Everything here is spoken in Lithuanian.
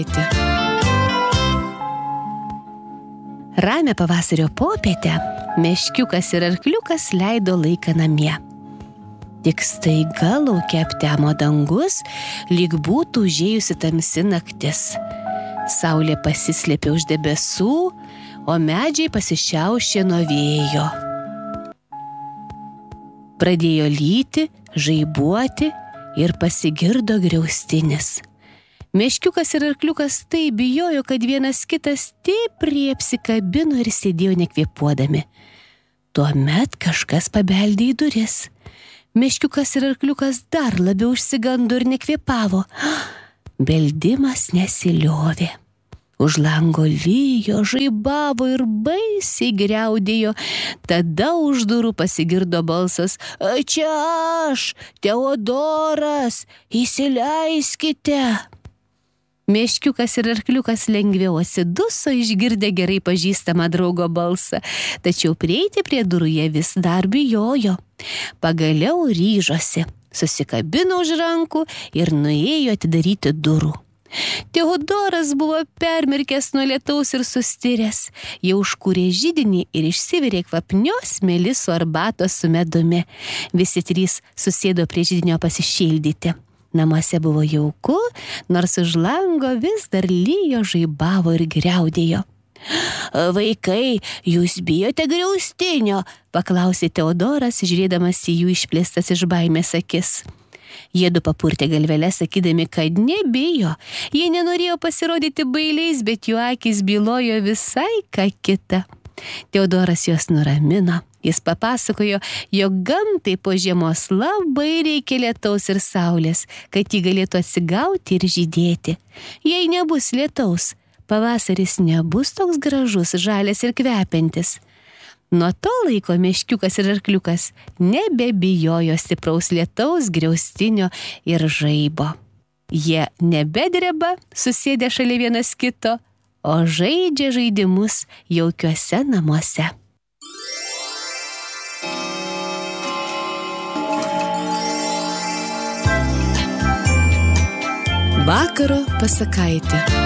pasakaitė. Ramią pavasario popietę meškiukas ir arkliukas leido laiką namie. Tik staiga lauke aptemo dangus, lyg būtų užėjusi tamsi naktis. Saulė pasislėpė už debesų, o medžiai pasišiaušė nuo vėjo. Pradėjo lyti, žaibuoti ir pasigirdo griaustinis. Meškiukas ir arkliukas taip bijojo, kad vienas kitas stipriai apsikabino ir sėdėjo nekvėpuodami. Tuomet kažkas pabeldė į duris. Meškiukas ir arkliukas dar labiau išsigando ir nekvėpavo. Beldimas nesiliovė. Už lango lijo, žaibavo ir baisiai griaudėjo. Tada už durų pasigirdo balsas: "Čia aš, Teodoras, įsileiskite." Meškiukas ir arkliukas lengviau atsiduso išgirdę gerai pažįstamą draugo balsą, tačiau prieiti prie durų jie vis dar bijojo. Pagaliau ryžosi, susikabino už rankų ir nuėjo atidaryti durų. Teodoras buvo permirkęs nuo lietaus ir sustiręs. Jau užkūrė židinį ir išsivirė kvapnios meliso arbatos su medumi. Visi trys susėdo prie židinio pasišildyti. Namuose buvo jauku, nors už lango vis dar lijo, žaibavo ir griaudėjo. "Vaikai, jūs bijote griaustinio?" paklausė Teodoras, žiūrėdamas į jų išplėstas iš baimės akis. Jiedu papurtė galveles, sakydami, kad nebijo. Jie nenorėjo pasirodyti bailiais, bet jų akys bylojo visai ką kita. Teodoras juos nuramino. Jis papasakojo, jog gamtai po žiemos labai reikia lietaus ir saulės, kad ji galėtų atsigauti ir žydėti. Jei nebus lietaus, pavasaris nebus toks gražus, žalias ir kvepiantis. Nuo to laiko meškiukas ir arkliukas nebebijojo stipraus lietaus, griaustinio ir žaibo. Jie nebedreba, susėdę šalia vienas kito, o žaidžia žaidimus jaukiuose namuose. Vakaro pasakaitė.